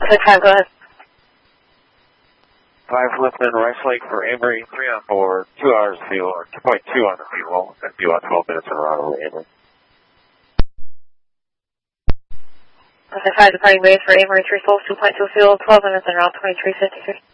Okay, 5, go ahead. 5 Clifton, Rice Lake for Avery, 3 on board, 2 hours fuel, or 2.2 on the fuel, and fuel at 12 minutes en route over Avery. Okay, 5 departing base for Avery, 3 souls, 2.2 fuel, 12 minutes en route, 2353.